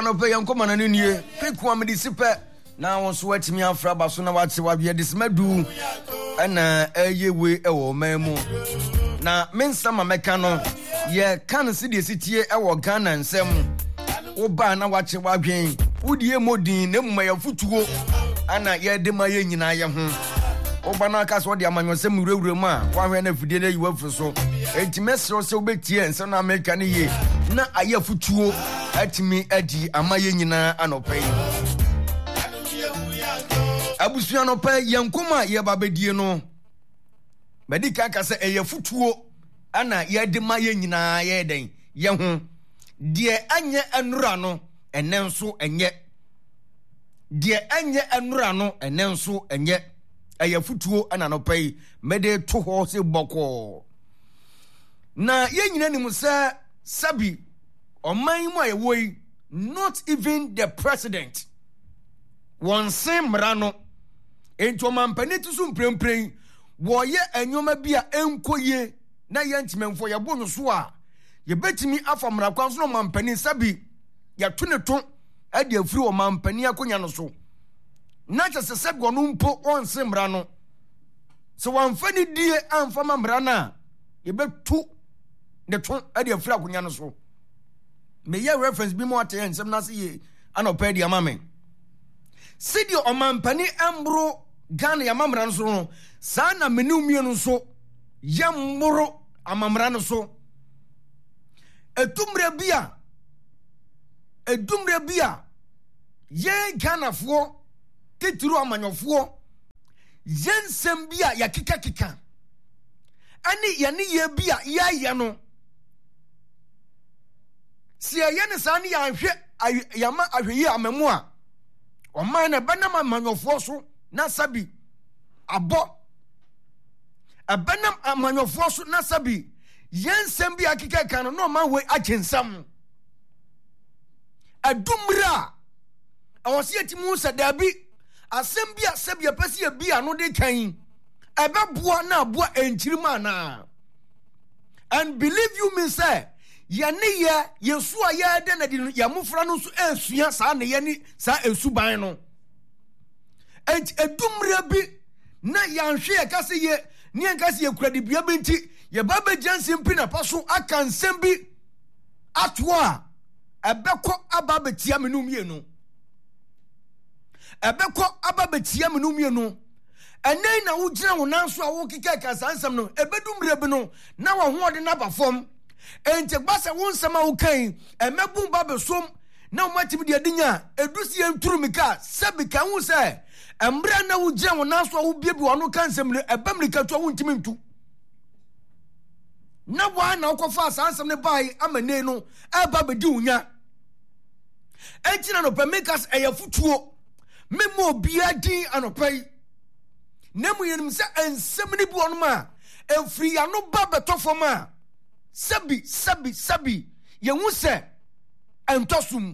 anope yankoma na nie kweku amede sipe na won so watimi afra baso na wate wabe desimadu ana ayewe ewo mamu na mensama meka no ye kan se de sitie ewo Ghana nsem wo ba na wache wadwen wodie modin na muma ya futuo ana ye de maye nyina ye ho wo ba na aka so de amanyosem wurawura mu a wahwe na fidie na yiwa fuso enti mesro se obetie nsem na America ne ye na aye futuo atimi adi amaye nyina anopai abusu anopai yankoma ye babedie no medika ka se eye futuo ana ye de maye nyina ye den ye ho de anye enura no enenso enye de anye enura no enenso enye eye futuo ana anopai mede to ho se boko na ye nyina ni musa sabi oman mu ayewoi not even the president won sem rano ento mampani tusu mprempren wo ye anyoma bia enkoye na ye ntimemfo ye bonu so a ye betimi afamra kwan so no mampani sabi ya tuneto ade afiri o mampani akonya no so na chese sabi onu mpo won sem rano so wanfani die amfama mrana ye betu ne to ade afiri akonya no so me ye reference bi mo ate ensem na se ye anopa dia mame sidi o mampani ambro Ghana ya mamra no so no sa na menumie no so ye mboro amamra no so edumre bia ye Ghana fo tituru amanyofo yensem bia ya kika ani ya ni ye bia ya no si ayene sani ya hwe yama ahweyi amamu a oman na banam amanyofo so na sabi abo abanam amanyofo so na sabi yensem bi akika kan no man we agensam adumra awose atimu sadabi asem bi asabia pese bi ano de kan ebeboa na aboa enchirima na and believe you me say yani ya yesu aya de na di ya mufra no so esua sa na ye ni sa esuban no edumre bi na yanhwe ya kase ye ni ankase ye kurade bia benti ye baba jansim pi na paso aka nsem bi ato a ebekọ ababetia menumie no enai na wo gina wo nanso a wo kika kasansam no ebedumre bi no na wo ho ode na bafom ente gbasa wo nsama wo kan emebu babesom na wo matimi de adinya edusi enturumika sabika hu se embra na wo gina wo nanso a wo biebi wo kansam no ebamrika to wo ntimi ntu na wa na okofa asansam ne bai amane no eba bedi unya entina no pemekas eyafutuo memo bia din anopai nemu yenim se ensem ni bu onuma enfri ya no ba betofom a sabi yehu se entosum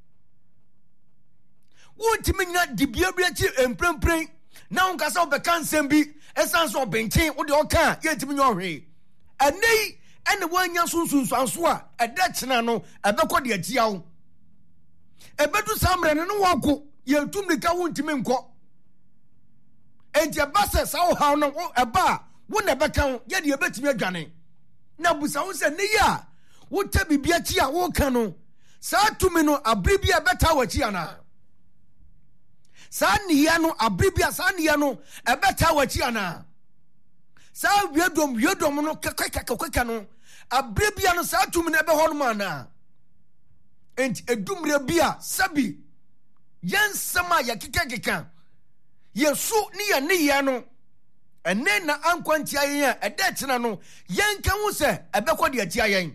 wontimi nya dibia bia chi emprempren na unkasa obeka nsem bi esanso obenchen wo de oka yetimi nya ohwe anei ene wanya sunsunsu anso a eda chena no ebekọ de agiawo ebedu samre ne no wako yetumika wontimi nko enti abase sawo haw no eba wo na beka ye de ebetimi adwane na busa wo se ne ya wo ta bibia chi a wo ka no sa tumi no abribia beta wachi ana sa niya no abribia sa niya no ebeta wachi ana sa wiedom no kakaka no abribia no sa tumi no ebe ho no mana enti edumre bia sabi yensama ya kika yesu ni ya no ene na ankwantia yen eda tena no yenka hu se ebekọ de atia yen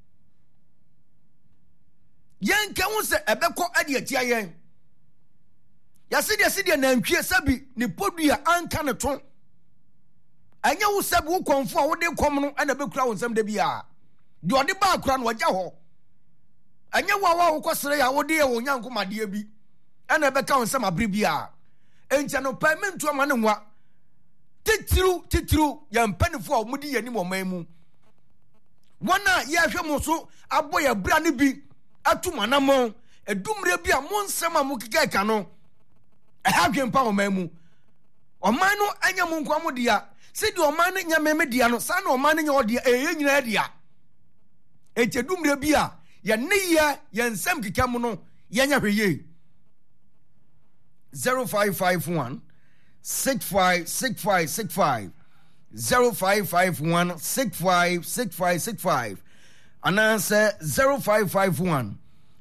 ade atia yen ya sidi na ntwie sabi ni podua anka ne to anya hu sabi wo konfo a wo de kom no ana bekura wo nsam da bia de ode ba akura no wagya ho anya wo kosere ya wo de ye wo nyankomade bi ana beka wo nsam abere bia encha no payment ama ne nwa titiru ya mpanifo a mudi yani mo mamu wana ya hwe mo so aboya bra ne bi atumanamo edumre bi a monsem a mukika ka no ha dwempa oman no anya mu nkwa mu dia se di oman no nya meme dia no sa na oman no nya odia nyina dia edumre bi a ye ne ye nsem kika mu no ye nya hweye 0551 656565 0551 656565 and answer 0551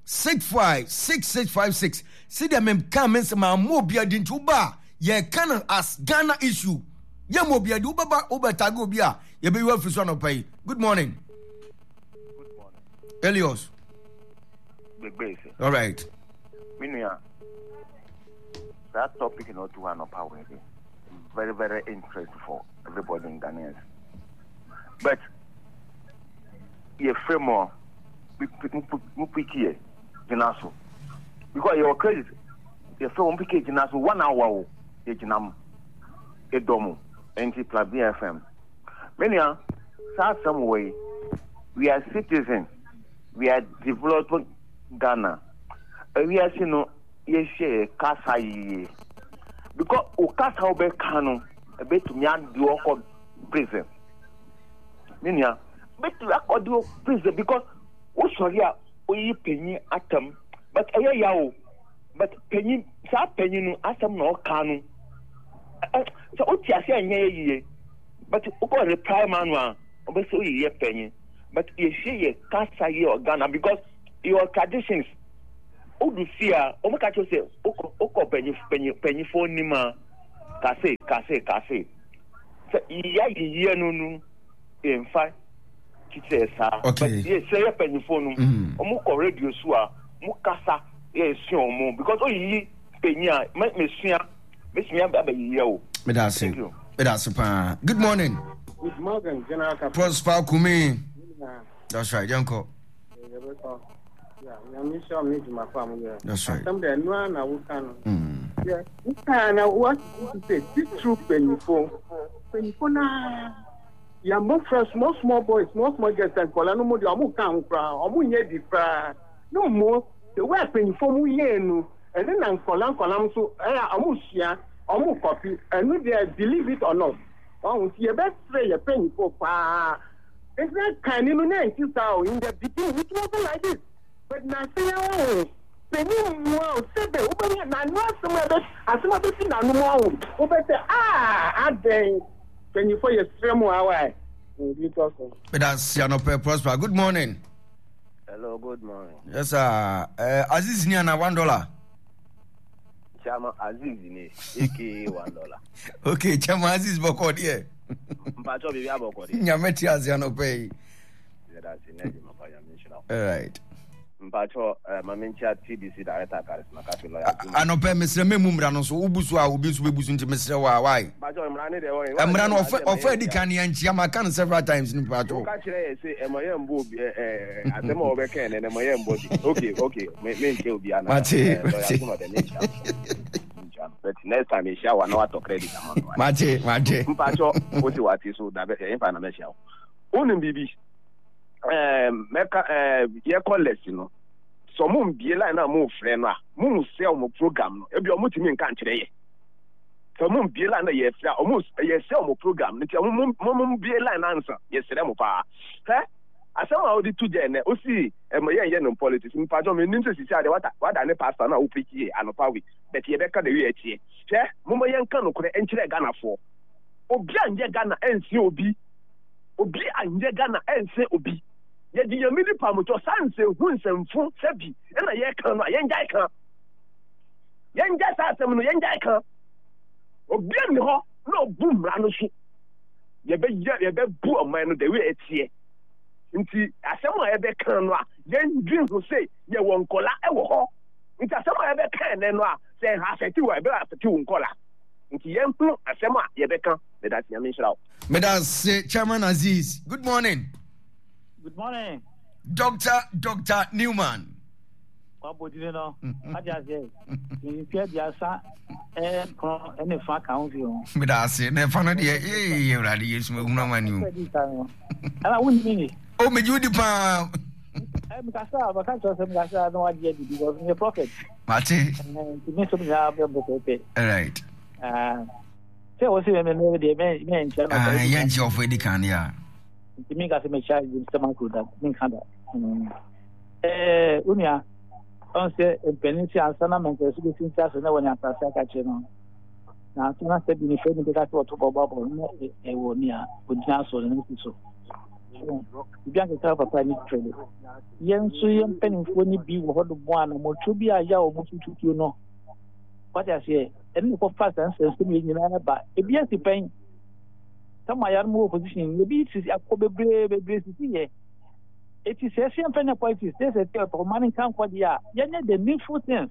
656656. See them comments my mobile dintu ba ye can as Ghana issue. Ye mobile do baba obatago bia ye be well for no pay. Good morning. Good morning. Elios. Big base. All right. Minia. That topic in O2 and power is very, very interesting for everybody in Ghanaians. But you feel more picky Jinaso. Because your credit, you feel picky Jinaso 1 hour, Jinam, Edomo, NT Plus BFM. Many are some way. We are citizens, we are developing Ghana. We are seeing yes, Kasa ye. Because Okasa Obe Kano, a bit to me and do prison. Minia, but to audio prison because Oshoria, we penny atom, but a yao, but penny, sa penny, atom no cano. So, Otia say ye, but Oko reply manual, obviously ye penny, but ye say Kasa ye or Ghana because your traditions. Odu fear, omakacho say, oko penny phone nima, kase. So, iya no, in fact, kitse sa. But yes, say penny phone, omoko radio sua, mukasa, yes, mo, because ye penya, make me baby yo. Thank you. Good morning. Good morning, General Captain. Prosper Kumi. That's right, Janko. That's right. Some there no na we can. Yeah. We can what to say this true penny phone na ya mo fresh small boys, small girls and kola no mo di amu kan kra, amu nye di kra. No more the way penny phone mu ye nu. And then kola so amu shia, amu copy and no they believe it or not. Oh, see your best friend your penny phone pa. It's not kind of no in the beginning it wasn't like this. But now say penny more sebe ubani na no asema be na no mo ubete aden penny for your stream why that's Yanope Prosper. Good morning. Hello, good morning. Yes sir. Aziz ni na $1. Chama Aziz ni aka $1. Okay, Chama Aziz boko die. Mpacho bibi aboko die. Nyameti Azianope. That's in all right. Mpacho mamencha TBC director Charisma Katilo. Anope mesre memumra no so ubusu a obisu bebusu nti mesre wa why? Mpacho emrane de wo. Emra no offer di kan yanchi am kan several times ni mpacho. Ka kire say emoye mbo asema obeka ene emoye mbo. Okay. Me nke obi ana. Mate. But next time you share one to credit amount. Mate. Mpacho oti wati so da be emfa na me share. Onim bibi meka ye collect no so mum bie line na mum frɛ no a mum sell mo program no ebi omo timi nka nkyerɛ ye so mum bie line na ye frɛ omo ye sell mo program nti mum bie line na answer ye srɛ mo pa asɛm a odi to je ne o si ye no politics mpa jo me nim se sisi ade wada ne pastor na o preach ye anopa we but ye beka de we atie hwɛ mum ye nka no kore nkyerɛ Ghana fo obi anje Ghana ensi obi anje Ghana ense obi ye di yamidi pamuto sanse hunsemfu sebi na ye kan no yenjai kan sa asem no yenjai kan obi ani ho no boom ra no so ye be bu oman no the way etie nti asem a ye be kan no a yendwin ho say ye won kola e wo ho nti asem a ye be kan ne no a say ha afeti wo e be afeti won kola nti yempu asem a ye be kan me that yami shira Medas Chairman Aziz. Good morning. Good morning. Dr. Newman. Medase ne fano de urade yesu maguna mani o. Ala woni ni. O meju di pa. I'm Gasa, but I can't some Gasa, no idea because I'm a prophet. Mate. To me, something I'll be able to pay. Right. So, what's the name of the man? Yanchi of Edican, yeah. To me, as a child in stomach with that, think that. Unia, on say a peninsula and Sana Mendes, since I know when I'm a channel. Now, so I said, in the family, that's what to Bob, a near with Janso and so. Bianca Papa Prime Trade. Yen Suyan Penny Funny be what one more to be a yaw, you know. What I say, and for fast and sense to me, but if yes, the pain. Some my more position, the beach is a probably here. It is a same penny policies, there's a tale for money come for the year. Yet the needful things.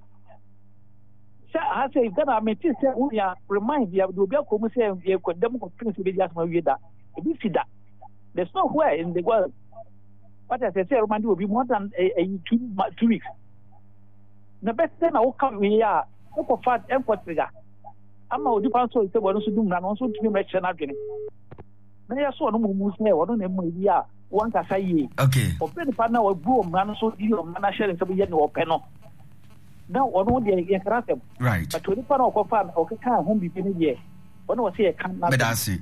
I say that I may say, we are remind you of the Bill Commission, you could them prince with just my reader. If you see that. There's nowhere in the world. But as I say, Romandi will be more than 2 weeks. The best thing I will come we are. Look for fat and what trigger. I'm not the so it's what to do, and also to be mentioned again. They are so no moves there, or don't we are one can say, okay. Or the partner or boom, man, so deal of man sharing some yen or panel. Now, or no, they are right. But to the panel of fan or can home be in a year. One was here, can't not see.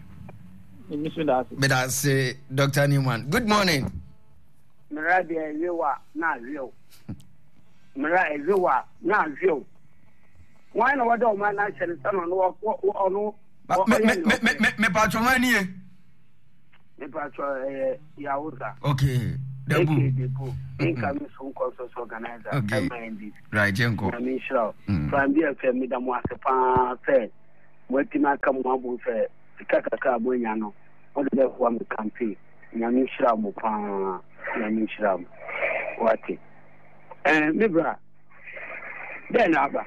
But I say, Dr. Newman, good morning. Meradia, you are not real. Meradia, you are not real. Why no one don't man actually someone no me patron me patron Yauza. Okay. Depo. Incoming some consensus organizer. Okay. Right, Jenko. I mean sure. From there me da mo asepa say wetin aka mo abu say kaka abonyano on the one campaign. Nyame shira mo pa nyame shira mo. Wati. Me bra. Then aba.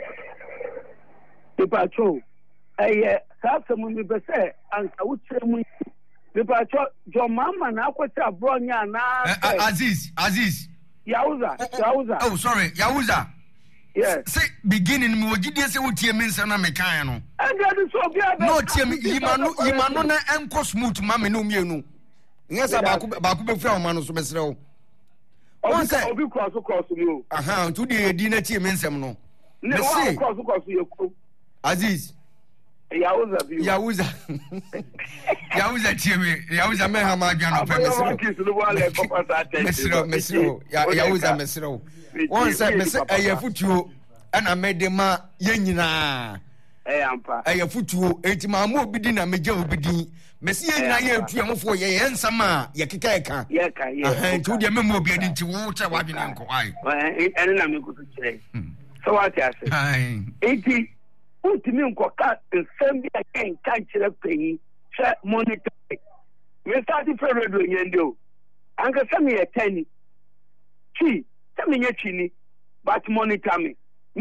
Patrol. Some me be say and I would say the patrol your mama na kwata bronya na Aziz Yauza. Oh sorry, Yauza. Yes. Say beginning me ogide say wotie me nsa na me kan no. And that is so bia. No tie me yimano na enko smooth ma me no mienu. Nyesa ba ku be fia o ma no so mesre wo. On say obi cross me o. Aha, to dey di na tie me nsem no. Ne wa cross you ko. Aziz Yauza tie me. Yauza me ha ma dwan no pe mesro. Yauza mesro. One say me say ayafutuo ana mede ma yenyina. Ampa. Ayafutuo enti ma mo obidi na meje obidi. Mesi yenyina ye atu amfo ye ensam a ye keka eka. Enti wo de me mo obi adi nti wo che wadwene nko ai. Ene na me kutu kire. So what you say? Ai. Enti ultimi nkoka nsem bi aken kan kire penyi che monitor. Me start for radio nyendo. Anka sami ye tani. Chi me chini but monitor me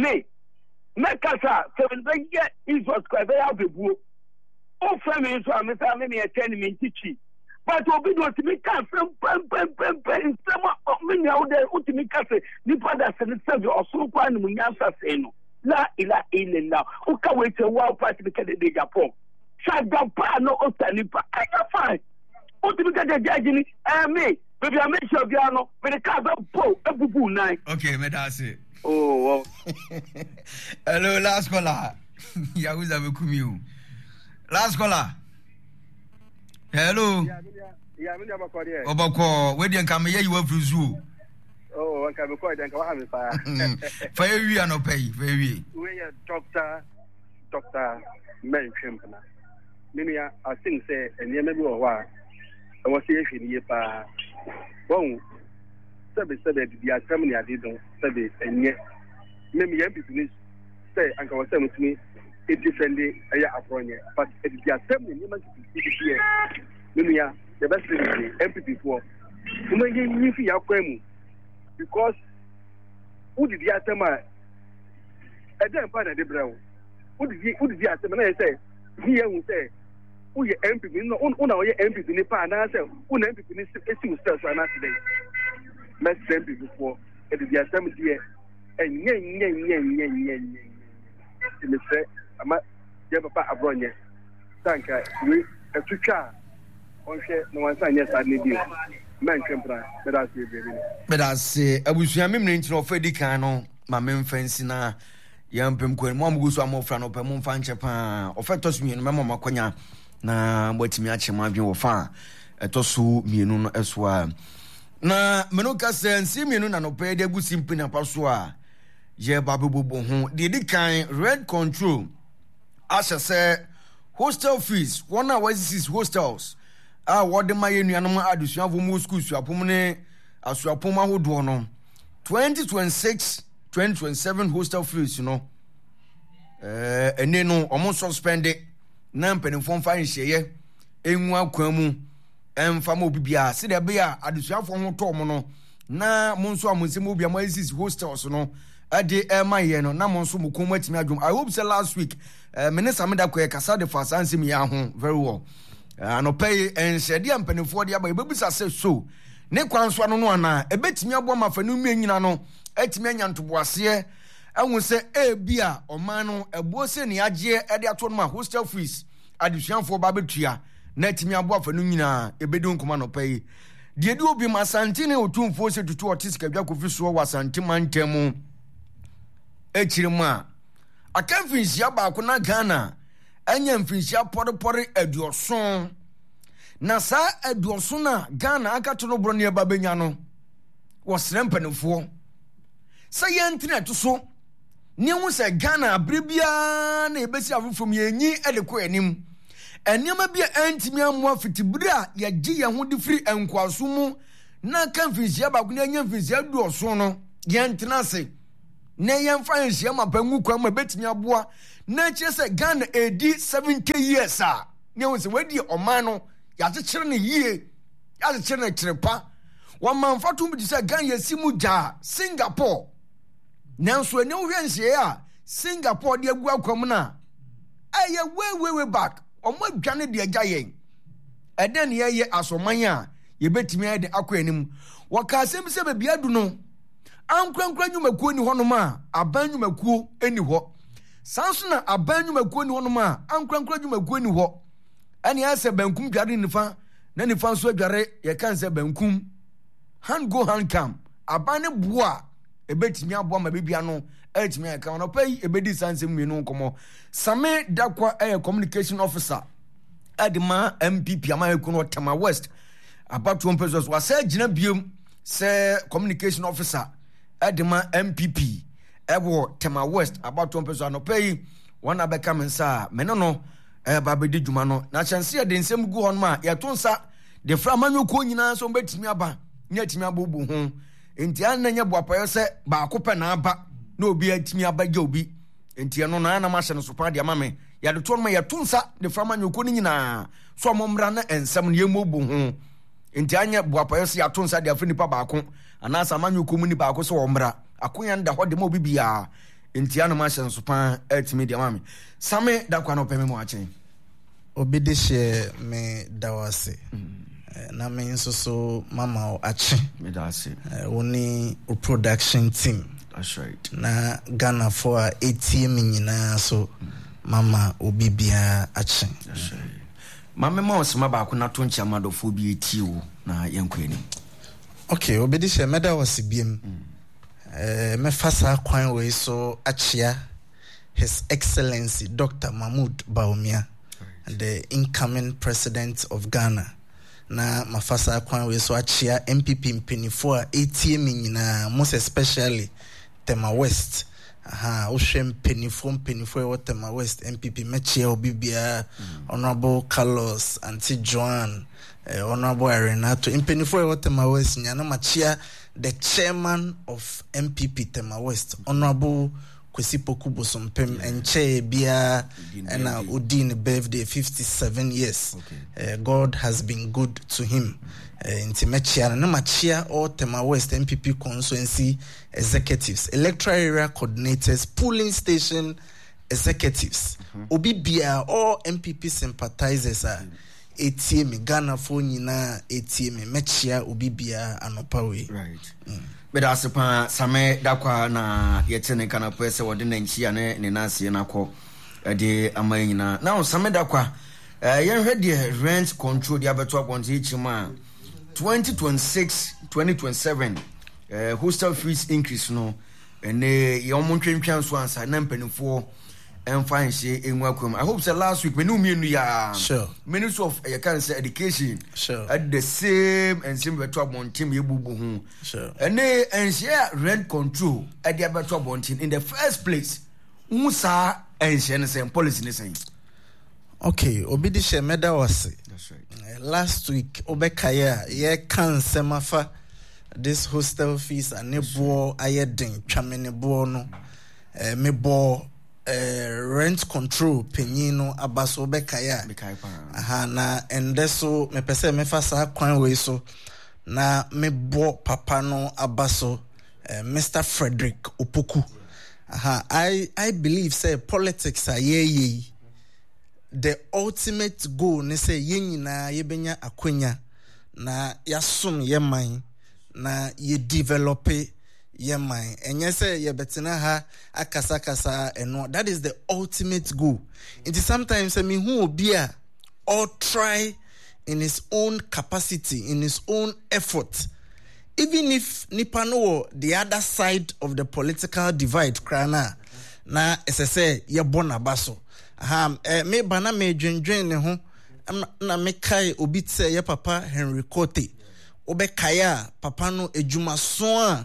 kasa seven get is what quite very abebu o frame so am say me 10 me teach but obi do to me can pem some me now there ultimi kasa ni father se serve osuru kwa ni munyansa se no la ila illallah o ka we te wa party be kede de Japan shagapa no o tanipa I fine ultimi kede jaji ni me baby, I make sure you know, but the car don't pull every boo night. Okay, me that's it. Oh, hello, last caller. Yauza Bukumiu. Last caller. Hello. Yeah, me never call you. Obako, where do you come here? You have to zoo. Oh, I can call you. What have you for you? No pay. Very. We are Doctor Mary Chimpana. Many I think say, and you maybe a while. I was here in the pa. Bon, sabe the assembly I did on sabe and yet maybe MP say and was saying to me it differently but the assembly you must be here. Maybe the best thing is MP before. You may give you because who did the assembly? I don't find the brown. Who did the assembly say? Here we say. We MP no una we MP ni pa na say una MP ni esi ustel so na today let's MP before it is the assembly here enye me say ama je papa abronye tanka we etutwa on hwe no wan san yes ani bi Menchempra, that's it. But I say, I wish you a minute of Freddy Cano, my main fancy now. Young Pemquin, Mom goes one more friend of Pemon Fanchapa, or Fetos me and Mamma Maconia, na wait me at my view of far, a tosu me no as well. Na Menoka says, see me no and obey the good simpin a passoir. Ye babu bobo, the kind red control. As I say, hostel fees, 1 hour is hostels. What the my animal addition of schools to Apumene as you Apuma would want 2026, 2027 hostel fees, you know. And then no almost suspended. Nampen from fine share, Emwa Quemu, and Famo Bibia, see the beer addition from Tomono. Na Monso Musimu Biamaisis hostels, you know. At the Mayeno, Namonsu Mukumet Magum. I hope so last week. Minister Medakwe Casa de Fasansi Miahon very well. No pay and said the penny for the other babies are so. Ne Quanswan no ana, a bet me a woman for no meanano, 8 million to Boisier. I will say, beer or mano, a bosse ni aje at the Atoma hostel fees. Addition for Babetria, net me a boy for Numina, a bedroom command pay. The do be my Santini or 2 forces to 2 artistic Jacofiso was Santiman Temu. Echirima. I can't finish Yaba Kuna Ghana. Anya mfinsia pore eduoson na sa eduoson na Ghana aka to no bronia babenya no wosrempanefo sa yentina to so ne hu se Ghana abribia na ebesi afofom yenyi edeko anim enema bia antimi amwa fitibura ya gi ye ho de free enkwaso mu na kan finsia ba kuna anya mfinsia eduoson no yentina se ne yemfa yensia mapangu kwa ma betimi aboa na chese Ghana edi 70 years ne won se wadi omano ya chekere ne yie ya chekere ne trepa wa manfatu bi se Ghana yasimu ja Singapore nanso ne wo hwenhye a Singapore de agu akwam na aye way back omo adwane de agya yen eden ye asoman a ye betimi ade akwa anim waka asem se bebia du no ankrankra nyumakuo ni hono ma aban nyumakuo eni ho sansuna aban nyumakuo ni hono ma ankrankra nyumakuo ni ho ani ase bankum dware nifa na nifa so dware ye kan se bankum hand go hand come aban ne boa ebetimi aboa ma bibia no etimi aka no pay ebedi sansem mienu nkomo Same Dakwa communication officer adima MPP amayeku no Tema West about one person was say gina biom say communication officer adima MPP ebo Tema West about one person no pay one abeka mensa menono babedi djuma no na chance de nsem gu hon ma ya tonsa de fra manyoku nyina so betimi aba nya timi abobu ho enti ananya boapayo se ba akope na aba na obi atimi aba gye obi enti no na na ma hye no so pa de amame ya de to no ya tonsa de fra manyoku nyina so momra na ensem ne yemobu ho enti anya boapayo se ya tonsa de afni pa ba ako anasa manyoku mu ni ba ako so omra akonya nda ho de mo bibia enti ana ma hye no so pa atimi de amame Same Dakwa no peme mo achen obede she me dawase na me nso so mama o ache me dawase woni o production team. That's right. Na Ghana for ATM nyina so mama obibia ache. That's right. Mama ma osema ba ko na to ncha madofo bi etiwo na yenkwani. Okay, obede she me dawase biem me fasa kwan we so achia His Excellency Dr. Mahmoud Bawumia, the incoming president of Ghana. Na mafasa kwan we so achia MPP mpinifo ATM nyina most especially Tema West. Ohwe mpinifo wa Tema West MPP mechia obibia Honorable Carlos Auntie Joan Honorable Renato mpinifo wa Tema West nyana machia the chairman of MPP Tema West Honorable Kwesipoku Bosompem enche bia na Udin birthday 57 years. Okay. God has been good to him. Intimechia na machia or Tema West MPP constituency executives, electoral area coordinators, polling station executives. Obi bia all MPP sympathizers are ATM Ghana for nyina ATM mechia obi bia anopawe. Right. But as a Same Dakwa na yetene kana pese wode na nchia ne nase na kɔ de amayina now Same Dakwa yenhwe de rent control de abeto abonte ichima 2026-2027 hostel fees increase no and yom twentwan so ansa na mpanimfo emfa nhye enwakom. I hope say last week menu ya sure Ministry of Education sure at the same and same beto abontim yebubu hu sure and share rent control at the beto abontim in the first place musa enhye ne same policy ne same. Okay, obidi she meda wase. That's right. Last week obekaya ye kan semafa this hostel fees anebo ayedin twamenebo no mebo rent control penyino abaso obekaya aha na endeso mepese mefa sa kwan we so na mebo papa no abaso Mr. Frederick Opoku. Aha, I believe say politics are ye the ultimate goal ne say yenyina yebenya akwanya na yasom yeman na ye develop yeman enye say ye betina ha akasa eno. That is the ultimate goal. It is sometimes me who obi a or try in his own capacity, in his own effort, even if nipa no the other side of the political divide krana na say ye bona baso me bana me dwendwen ne ho na me kai obi tse ye papa Henry Kote obekaya papa no edwumaso a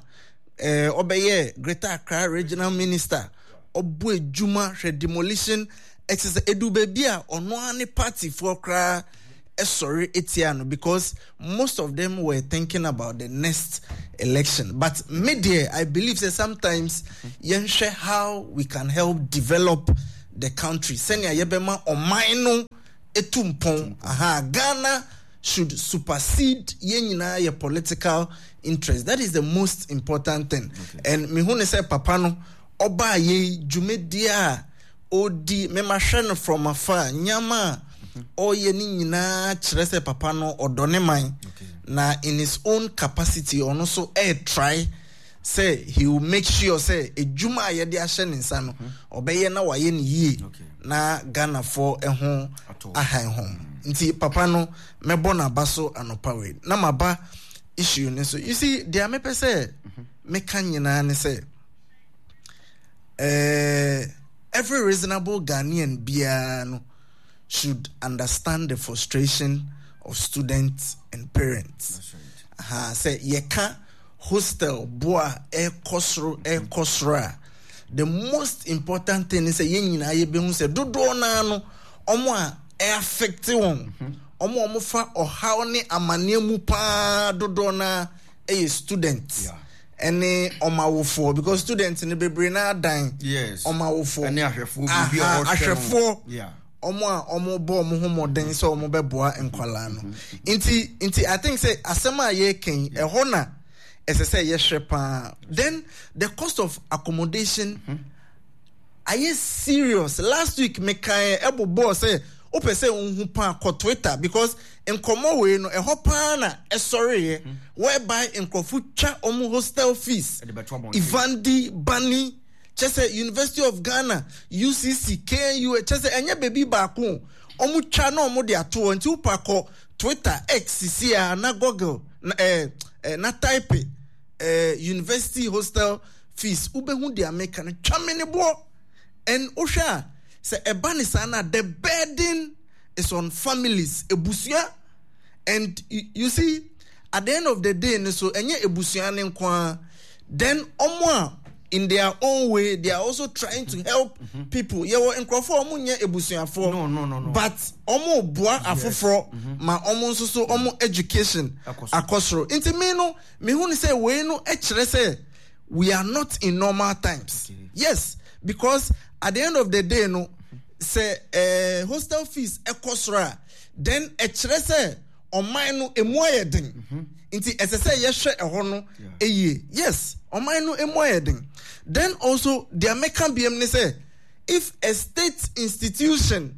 obeye Greater Accra Regional Minister obo edwuma hwe demolition exercise edu baby a ono ane party for kra sorry etiano because most of them were thinking about the next election. But media, I believe that sometimes share how we can help develop the country. Senya yebema omaino etumpon. Ghana should supersede yenyina your political interest. That is the most important thing. Okay. And mihune say papano oba ye jumedia odi memashane from afar nyama oye ni nyina kyerɛ sɛ papa no ɔdɔne man na in his own capacity ɔno so try say he will make sure say edwuma a yɛde ahyɛ ne nsa no ɔbɛyɛ na wayɛ ne yie na Ghana for ɛho ahan ho nti papa no mɛbɔ na ba so anopa we na maba issue ne so you see deɛ mepɛ sɛ meka nyinaa ne sɛ every reasonable Ghanaian biara no should understand the frustration of students and parents. That's right. Say yeka hostel boa kosra. The most important thing is say yenyina ye be hu say dodo na no omo a affect won. Omo fa ohaw ne amane mu pa dodo na students. Yeah. Any omawofo because students in the bebre na dan. Yes. Omawofo. Any ahwefo bi ahwefo. Yeah. Omo bo mo homoden so omo beboa enkwala no inti I think say asema ye ken ehona na say ye hwepa then the cost of accommodation are you serious? Last week me kan ebobo say ope say unhu pa ko Twitter because enkomo we no ehopa na sorry whereby enkofu twa omo hostel fees Ivandi Bani Chese University of Ghana, UCC, KNU, Chese enye baby baku. Omu chano omu de ato nti upako Twitter, X, CCA, na Google, na type university hostel fees. Ube hu de America na chamene bo. And osha se ebani sana the burden is on families ebusia. And you see at the end of the day so enye ebusia ne kwa then omwa in their own way, they are also trying to help people. Yeah, well, in Crawford, omo ebusuafo. No. But omo boa afofro, ma omo so omo education akosro. Inti me hu ni say we no ekire say we are not in normal times. Okay. Yes, because at the end of the day, no say hostel fees ekosro. Then ekire say oman no emu ayedin. Inti esese yehwe eho no eye. Yes, oman no emu ayedin. Then also the American BM say if a state institution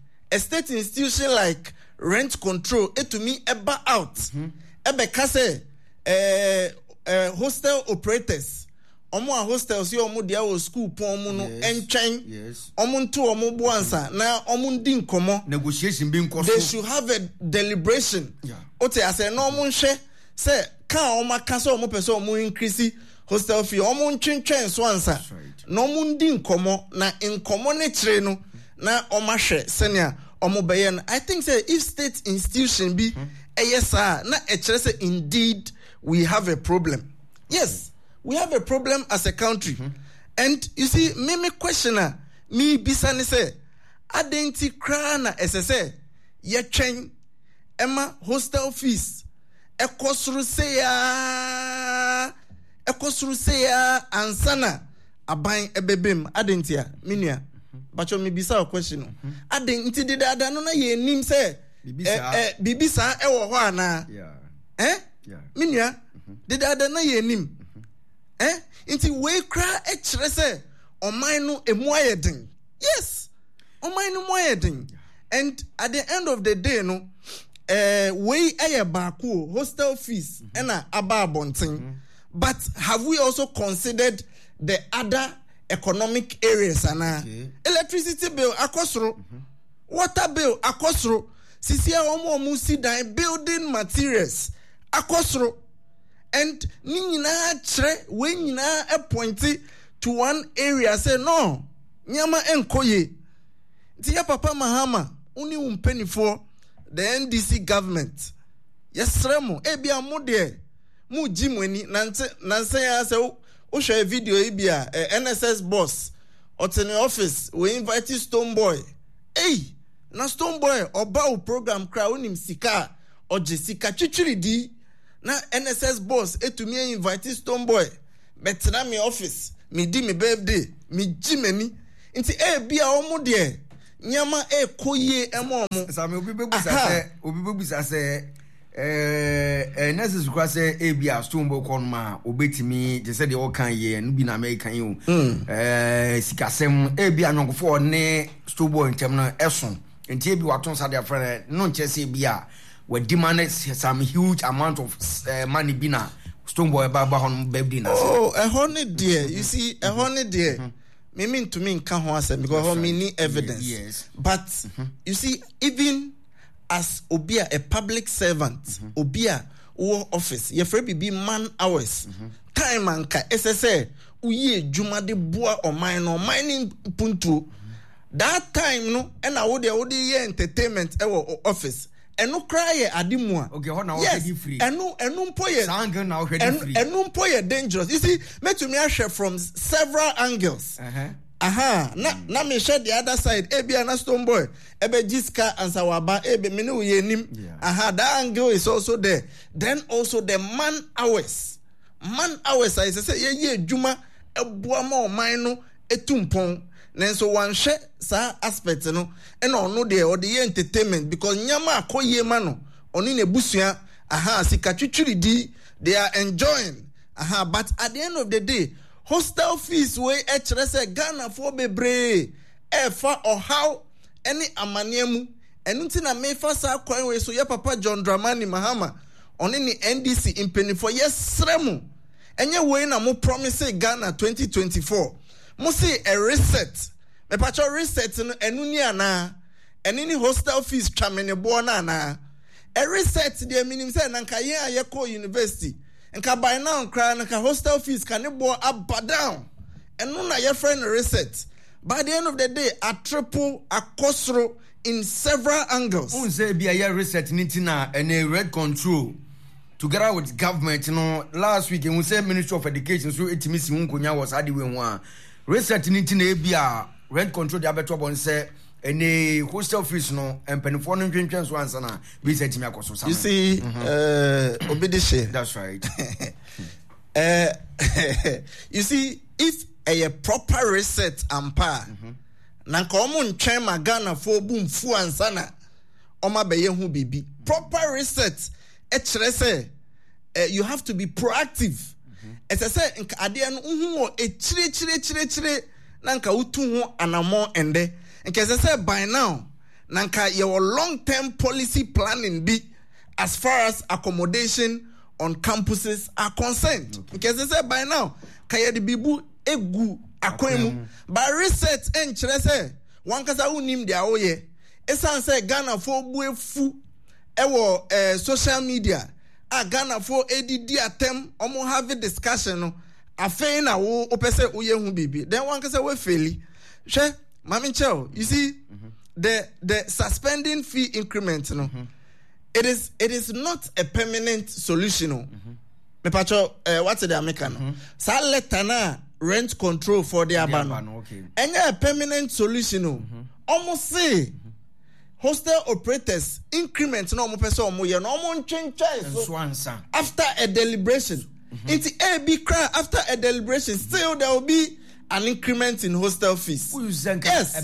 like rent control to me eba out ebe ka say hostel operators omo a hostels yo omo dia wo school pon mu no entwen omo nto omo bo ansa na omo ndi nkomo negotiation bi nkoso they should have a deliberation ote ase na omo nhwe say ka omo aka so omo pese omo increase hostel fee omo ntwentwen so ansa na omo ndi nkomo na nkomo ne kire no na omo hwe senior omo beye no. I think say if state institution be yes na e kire say indeed we have a problem. Yes, we have a problem as a country. And you see, me questioner, me bisani say, adenti krana SSA, ye chen, Emma hostel fees, ekosru seya, ansana, abain ebebim, adentia, minia. Bacho me bisa question. Adenti dida adanona ye nim say, bibisa ewo ho ana. Minia, dida adana ye nim. Inti we cry a trese on mine no emoyeding. Yes, on mine no moyeding. And at the end of the day, no, we a baku hostel fees and a ababonting. But have we also considered the other economic areas? Electricity bill akosro, water bill akosro, sisia omo musi dan building materials akosro. And nina tre we nina appointed to one area say no nyama enkoye tia papa Mahama uni umpeni for the NDC government yesremo ebia mo de mu jimweni nanse ya say o show video ebia NSS boss otene office we invite Stone Boy na Stone Boy oba o program kra unim sika oje sika chichiri di na NSS boss etumi invite Stone Boy betra me office me di me birthday me jimeni nti bia omo de nyama koye emo omo sa me obi bebusa se NSS kwa se bia Stone Boy konma obetimi je se de o kan ye no bi na American yo sikasem bia nyonkofo ne Stone Boy ntem no eson nti bi waton sa de afre no nche bia we demanded some huge amount of money bina Stone Boy baba hon baby na a honey dear you see a honey dear me mean to me can ho asem because me need evidence. Yes. But you see even as obia a public servant obia wo office ye free be man hours time anka SSA uye djuma de boa o mining puntu that time no and I would ye entertainment e wo office eno cry adimua okay ho na wo be free eno mpoye sang na wo free eno mpoye dangerous you see me to me share from several angles na me share the other side ebia na Stone Boy ebe jiska ansawaba ebe me no ye nim that angle is also there. Then also the man hours I say ye adwuma eboa ma o man no etumpon nenso wan hwe sa aspect no ena ono de o de entertainment because nyama akoye ma no oni na busua sika twitwiri di they are enjoying but at the end of the day hostel fees we kire say Ghana for bebre fa or how any amaniemu enunti na mefa sa kwan we so ye papa John Dramani Mahama oni ni NDC impeni for yesremu enye we na mo promise Ghana 2024 mo say a reset me pacho reset no enu ni ana eni ni hostel fees twamene bo na ana a reset the minim say na nka ye ayeko university nka by now kra na hostel fees kan bo up down enu na ye friend reset by the end of the day a triple a kosro in several angles un say bia ye reset nitina and a red control together with government last week we say Ministry of Education so etimi si hunkonya was adiwe ho reset nitina bia red control the abeto bon say any hostel fees no empenifo no ntwentwen so ansa na we say etimi akoso sama you see obedishe that's right you see if a proper reset ampa na nka omo ntwen ma Ghana for boom fu ansa na oma beye hu bibi proper reset you have to be proactive. As I say, nka ade no hu e chire na nka utu ho anamo ende. Nka as I say by now, na nka your long-term policy planning be as far as accommodation on campuses are concerned. Nka as I say by now, kaya de bibu egu akwemu ba research enkyere say wan kasa unim dia woye esan say Ghana for buefu ewo social media a Ghana for ADD atem omo have a discussion no afei na wo opese uye hu bibi then wan kasa we faili hwe mami cheo you see the suspending fee increment no it is not a permanent solution no me pacho what's the American sa letter na rent control for the abano okay enya a permanent solution no almost say hostel operators increment no mo pese omo ye no mo ntwentwen so after a deliberation it's a big cry after a deliberation still there will be an increment in hostel fees. Yes.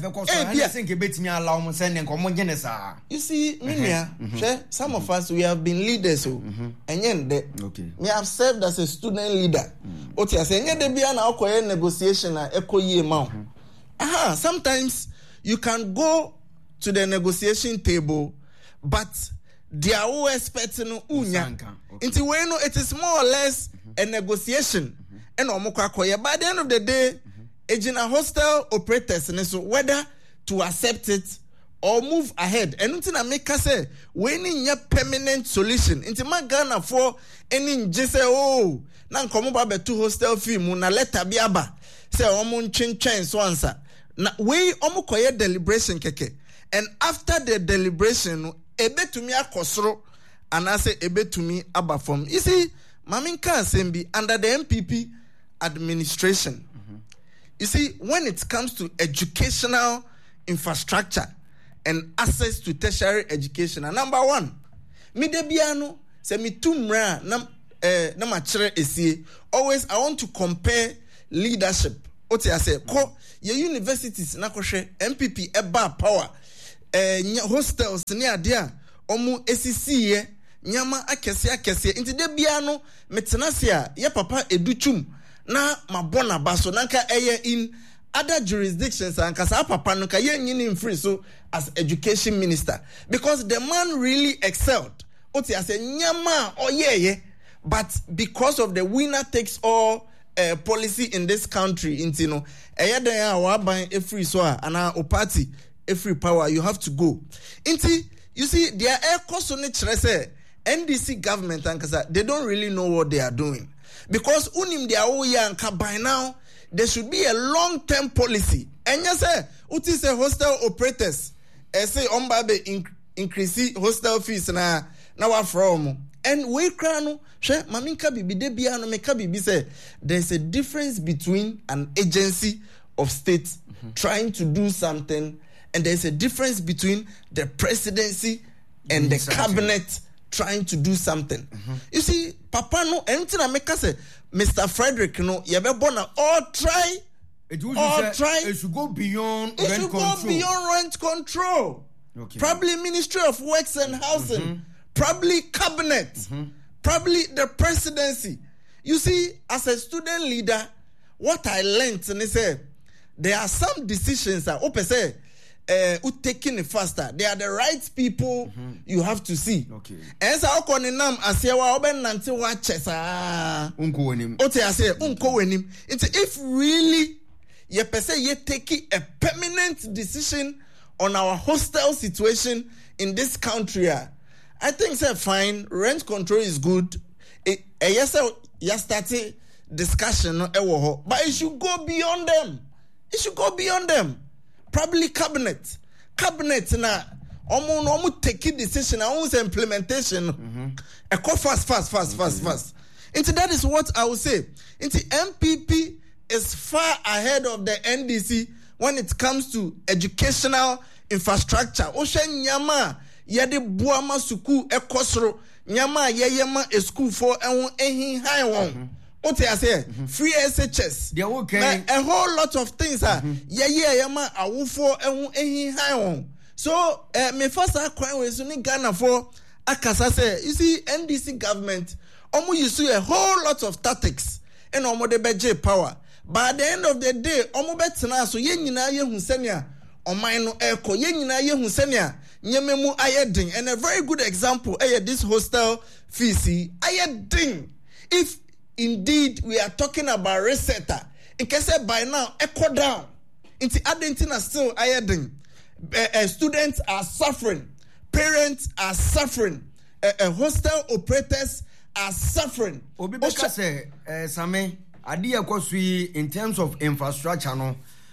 You see, Minia, some of us we have been leaders, and then we have served as a student leader. Negotiation sometimes you can go to the negotiation table, but they are all expecting unya. It is more or less a negotiation. And by the end of the day, agent hostel operators so whether to accept it or move ahead. And until I make us say when in your permanent solution into my Ghana for any just say oh now come up to hostel fee na letter biaba say omun chin so answer na we omu koye deliberation keke and after the deliberation ebe to me akosoro and I say ebe to me aba from you see maminka assembly under the MPP administration. You see, when it comes to educational infrastructure and access to tertiary education, number one, me debiano se me tumra na machere esi. Always I want to compare leadership. Ote I say ko ye universities na koshe MPP eba power hostels ni adia omu SCC ye nyama akese inti debiano metenasia ye papa educhum na mabona baso nanka eye in other jurisdictions and kasa papa no ka yen free so as education minister because the man really excelled. Oti ase nyama oyeye but because of the winner takes all policy in this country intino eye den a wa ban e free so ana o party e free power you have to go. Inti you see their air cost on it NDC government and kasa they don't really know what they are doing. Because unim dia oyanka by now there should be a long-term policy. And you say uti say hostel operators say ombabe increase hostel fees na wa from and we krano she maminka bibi de bia no meka bibi say there's a difference between an agency of state trying to do something and there's a difference between the presidency and the cabinet trying to do something. You see, Papa no anything I make say Mr. Frederick no you be born all try. It should go beyond rent control. Okay. Probably Ministry of Works and Housing, probably cabinet, probably the presidency. You see, as a student leader, what I learned and they say there are some decisions that open say taking it faster. They are the right people you have to see. Okay. And so nam asiawa oben nanti wa chesa. Unko wenim. Ote ase unko wenim. If really ye pese ye taking a permanent decision on our hostel situation in this country, I think say fine. Rent control is good. Yes, started discussion but it should go beyond them. It should go beyond them. Probably cabinet na omu take decision and implementation fast. Into that is what I would say. Into MPP is far ahead of the NDC when it comes to educational infrastructure. Oshen nyama yede buama suku ekosro nyama yeyema a school for ehin high one. What I say, free SHS. They're okay. A whole lot of things are yama awufo ehin high one. So me first acquire with Ghana for akasa say you see NDC government you see a whole lot of tactics and omo de beje power. By the end of the day, omo betena so ye nyina ye hu senia oman no eko ye nyina ye hu senia nyememu ayedin. And a very good example this hostel fees ayedin. If indeed we are talking about resetter, in case by now echo down into Argentina still ayedin. Students are suffering, parents are suffering, hostel operators are suffering. Obi beka say Same ade yakosui in terms of infrastructure no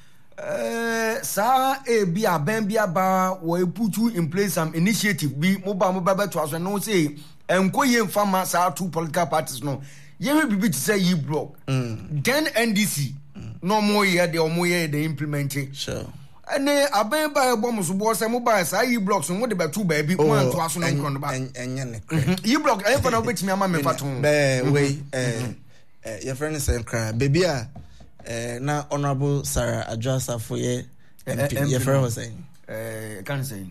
sa bi aban bi aba we put in place some initiative bi mobile to aso no say enkoye mfama sa two political parties no ye be to say block then NDC no more year the omoye they implement it. Sure. And aban ba bomb so bo say mobile sa blocks no de be two baby one to aso no nkron ba block e fa na obetimi ama me faton we your friend is cry baby na Honorable Sarah Adjasa for your friend was saying can say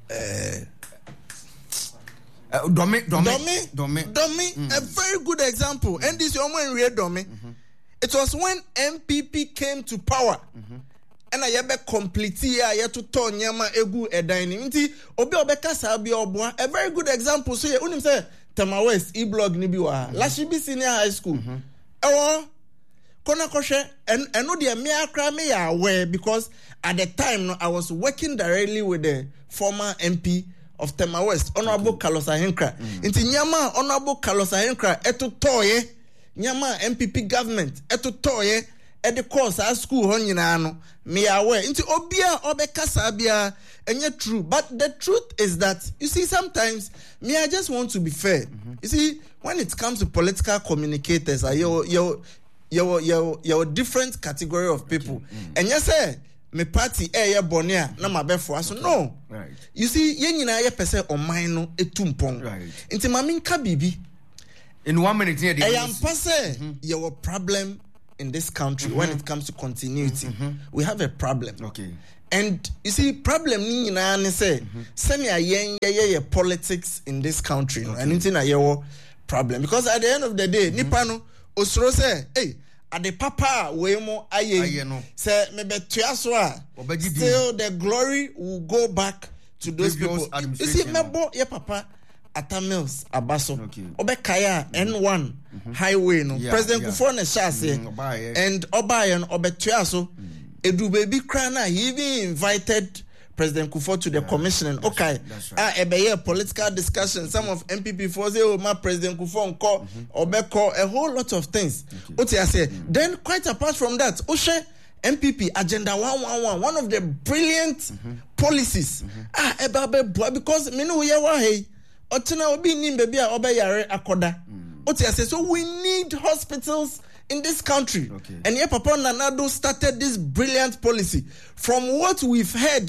Domi, a very good example. And this your man read Domi. It was when MPP came to power. And I have complete here to turn Yama Egu a dining. Obi Obeka Sabi Obwa, a very good example. So you unim say Tema West E-Blog Nibiwa. Lashibi Senior High School. Kona Koshe and no the mere crime aware because at the time I was working directly with the former MP of Tema West, Honorable Carlos Ahenkra. Inti Nyama Honorable Carlos Ahenkra eto toye Nyama MPP government eto toye at the course at school hon yinano me aware. Inti obia obeka sabia enye true. But the truth is that you see sometimes me I just want to be fair. You see when it comes to political communicators you're different category of people. And you say me party bonia na mabefo aso no. Right. You see yen nyina ye pese omai no etumpon. Right. Nti mami nka bibi. In 1 minute here I am pese your problem in this country when it comes to continuity. We have a problem. Okay. And you see problem ni nyina ne say semi ayen ye politics in this country no. And nti na ye problem because at the end of the day nipa no osoro say hey ade papa we mo aye no say me betua so a still the glory will go back to those people. You see mebo ye papa Atamils Abaso Obekaya N1 highway no President Kufuor na shase and Obayan Obetua so Edu baby krana he even invited President Kufuor to the commission. Okay, a political discussion. Some of MPP for say, oh, my President Kufuor call or a whole lot of things. Okay, I say. Then, quite apart from that, Oshe MPP Agenda 111, one of the brilliant policies. Because me know hey, Otina obi ni baby obeyare akoda. Okay, I say. So we need hospitals in this country. And here Papa Nanado started this brilliant policy. From what we've heard,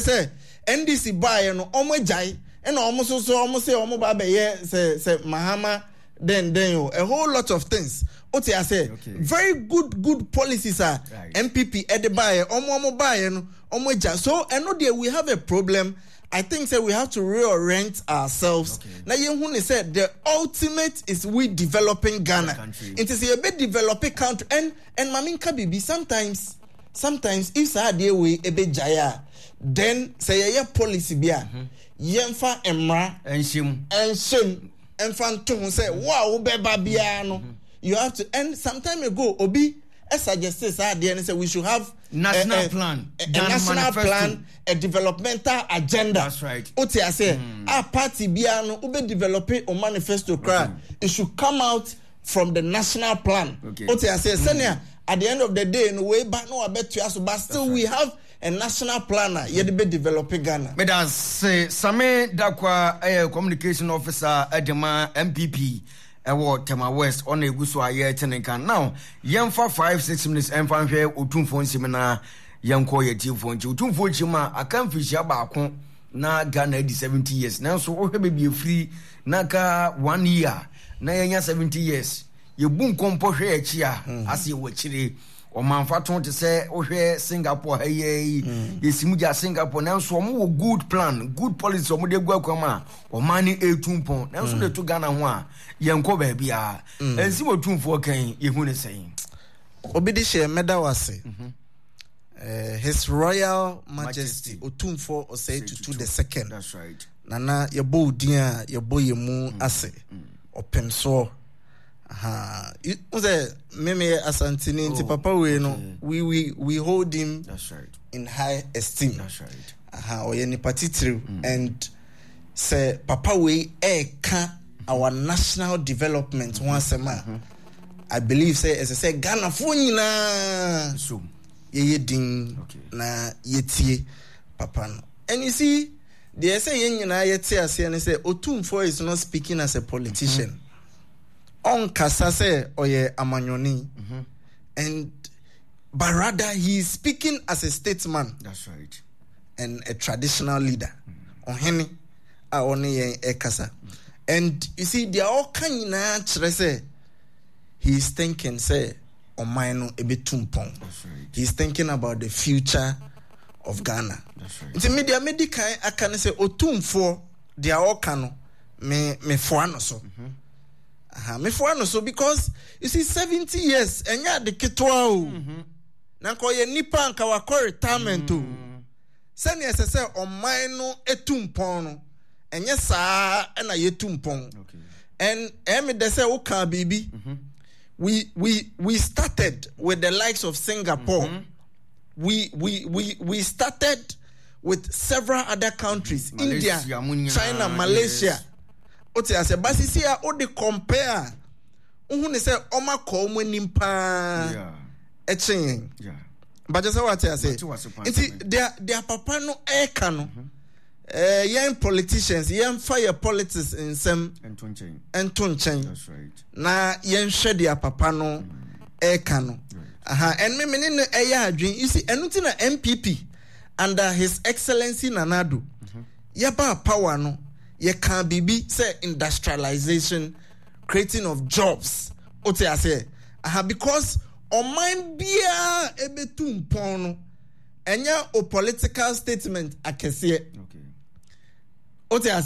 NDC buy and omejai and almost say say Mahama then a whole lot of things. Oti I say very good policies are MPP Edebaye omo buy and omejai. So I know there we have a problem. I think that we have to reorient ourselves. Now, you said the ultimate is we developing Ghana. It is a bit developing country. And Mamin Kabibi, sometimes if Sadia we a bit jaya, then say a policy bia, Yemfa Emra and Shim and Fantum say, wow, Bebabiano. You have to, and some time ago, Obi. I suggested and say we should have national plan, a national plan, a developmental agenda. That's right. Oti I say our party biano ube develop a manifesto cry. It should come out from the national plan. Oti I say senior at the end of the day no way back no I bet you but still we have a national planner yet be developing Ghana. But as say Same Dakwa communication officer Edema MPP Tema West on a guso aye tenenkan now yemfa 5-6 minutes emfa hwe otumfo nsimina yanko ye tifo nchi otumfo chima akamfishia baako na Ghana di 70 years now so ohwe be free naka 1 year na yenya 70 years ye bu nkompo hwe echi a ase wo chire o manfa ton te se ohwe Singapore haye yesimuja Singapore na so mo good plan good policy o mo de gu akwama o mani etumpo na so de to Ghana ho a yenko ba bia ensi mo tumfo kan yehu ne sen obidi she medawase His Royal Majesty Otumfo Osei Tutu II. That's right. Nana yebo dia yebo yemu ase opemso You say meme asantini nti papa we no we hold him in high esteem. That's right. Oye ni patitru and say papa we ka our national development once a man. I believe say as I say Ghana fo nyina So ye din na yetie papa no. And you see they say yen nyina yetie ase and say Otumfo is not speaking as a politician. On kasa say oye amanyoni and but rather he is speaking as a statesman. that's right. And a traditional leader. On heni a oni yen kasa. And you see they are all kind na say he is thinking say omaino ebetumpong. That's right. He is thinking about the future of Ghana. That's right. It's media medical I can say Otumfo they are all kano me foano so. Me foano so because you see 70 years enya de ketwa o. Na ko ye nipa anka wa retirement o. Sani ese omaino etumpong no enye saa na yetumpong. Okay. And me de say o kan bibi. We started with the likes of Singapore. We started with several other countries, India, China, Malaysia. Ote ase basisi a o de compare. Uhun say oma ko mo nimpa. Echen. Yeah. But just what I say. Their papa no eka no. Young politicians, young fire politics in some and tunchen. That's right. Na yen share their papa no eka no. And me no eya adwin. You see enuti na MPP under His Excellency Nanado. Yaba power no. Ye can bibi say industrialization, creating of jobs. Ote I say. Because on mine bia ebetum pono. Enya o political statement akese. Okay. Ote